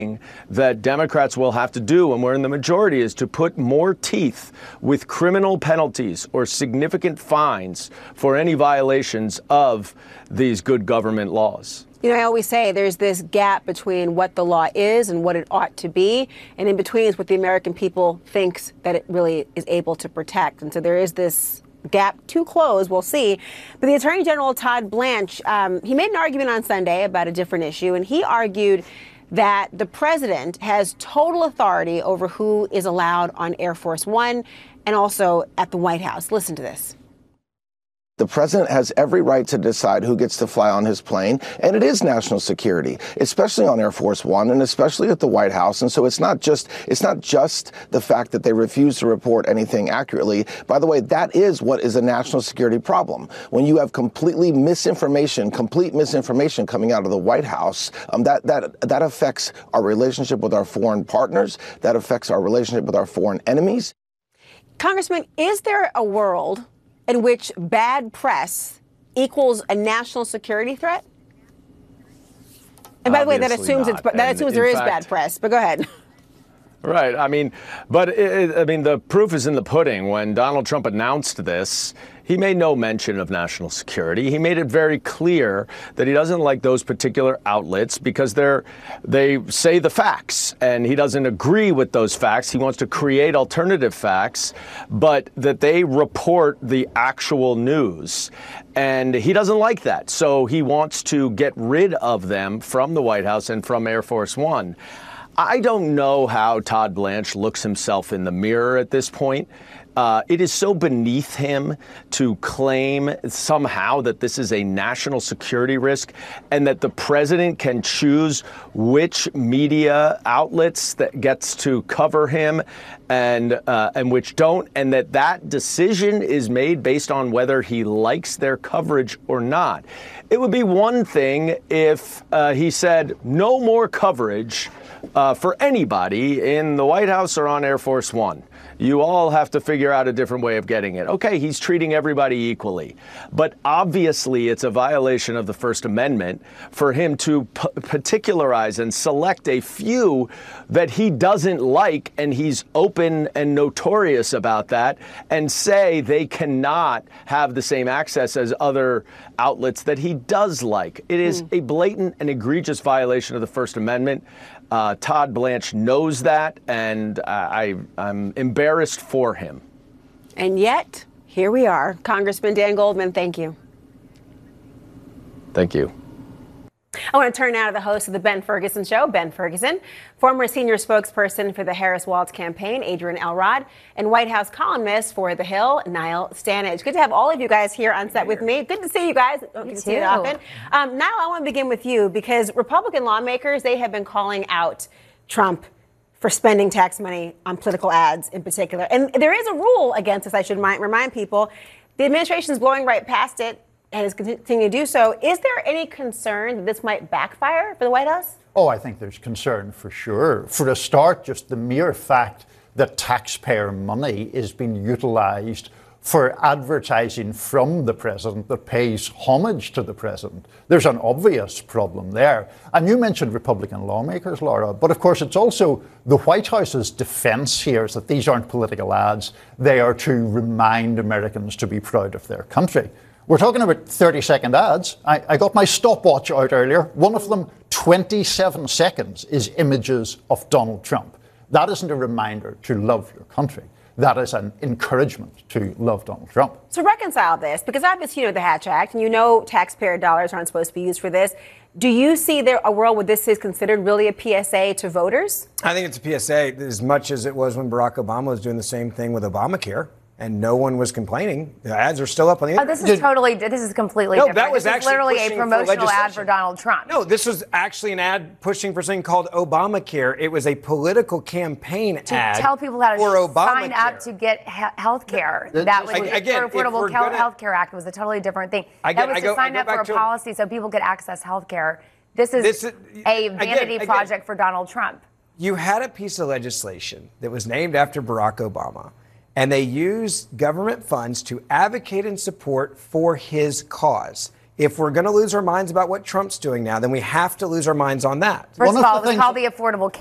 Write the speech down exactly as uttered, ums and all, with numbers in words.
that Democrats will have to do when we're in the majority is to put more teeth with criminal penalties or significant fines for any violations of these good government laws. You know, I always say there's this gap between what the law is and what it ought to be, and in between is what the American people thinks that it really is able to protect. And so there is this gap to close. We'll see. But the Attorney General, Todd Blanche, um, he made an argument on Sunday about a different issue, and he argued that the president has total authority over who is allowed on Air Force One and also at the White House. Listen to this. The president has every right to decide who gets to fly on his plane, and it is national security, especially on Air Force One and especially at the White House. And so it's not just it's not just the fact that they refuse to report anything accurately. By the way, that is what is a national security problem. When you have completely misinformation, complete misinformation coming out of the White House, um, that that that affects our relationship with our foreign partners. That affects our relationship with our foreign enemies. Congressman, is there a world in which bad press equals a national security threat? And by the way, that assumes it's that assumes there is bad press. But go ahead. Right. I mean, but it, I mean, the proof is in the pudding. When Donald Trump announced this, he made no mention of national security. He made it very clear that he doesn't like those particular outlets because they're they say the facts, and he doesn't agree with those facts. He wants to create alternative facts, but that they report the actual news. And he doesn't like that. So he wants to get rid of them from the White House and from Air Force One. I don't know how Todd Blanche looks himself in the mirror at this point. Uh, it is so beneath him to claim somehow that this is a national security risk and that the president can choose which media outlets that gets to cover him and uh, and which don't, and that that decision is made based on whether he likes their coverage or not. It would be one thing if uh, he said no more coverage Uh, for anybody in the White House or on Air Force One. You all have to figure out a different way of getting it. Okay, he's treating everybody equally. But obviously, it's a violation of the First Amendment for him to p- particularize and select a few that he doesn't like, and he's open and notorious about that, and say they cannot have the same access as other outlets that he does like. It is mm. a blatant and egregious violation of the First Amendment. Uh, Todd Blanche knows that, and uh, I, I'm embarrassed for him. And yet, here we are. Congressman Dan Goldman, thank you. Thank you. I want to turn now to the host of the Ben Ferguson Show, Ben Ferguson, former senior spokesperson for the Harris-Walz campaign, Adrian Elrod, and White House columnist for The Hill, Niall Stanage. Good to have all of you guys here on set with me. Good to see you guys. Don't get to see it often. Um, Niall, I want to begin with you because Republican lawmakers, they have been calling out Trump for spending tax money on political ads in particular. And there is a rule against this, I should remind people. The administration is blowing right past it and is continuing to do so. Is there any concern that this might backfire for the White House? Oh, I think there's concern for sure. For a start, just the mere fact that taxpayer money is being utilized for advertising from the president that pays homage to the president. There's an obvious problem there. And you mentioned Republican lawmakers, Laura, but of course it's also the White House's defense here is that these aren't political ads. They are to remind Americans to be proud of their country. We're talking about thirty second ads. I, I got my stopwatch out earlier. One of them, twenty-seven seconds, is images of Donald Trump. That isn't a reminder to love your country. That is an encouragement to love Donald Trump. So reconcile this, because obviously you know the Hatch Act, and you know taxpayer dollars aren't supposed to be used for this. Do you see there a world where this is considered really a P S A to voters? I think it's a P S A as much as it was when Barack Obama was doing the same thing with Obamacare. And no one was complaining. The ads are still up on the internet. Oh, this is totally, this is completely no, different. That was this actually is literally a promotional for ad for Donald Trump. No, this was actually an ad pushing for something called Obamacare. It was a political campaign to ad tell people how to for Obamacare. sign up to get he- health care. No, that was again, the Affordable gonna, Health Care Act was a totally different thing. I get, that was I to go, sign up for a policy so people could access health care. This is, this is a vanity again, project again, for Donald Trump. You had a piece of legislation that was named after Barack Obama. And they used government funds to advocate and support for his cause. If we're going to lose our minds about what Trump's doing now, then we have to lose our minds on that. First One of of all, the it was things- called the Affordable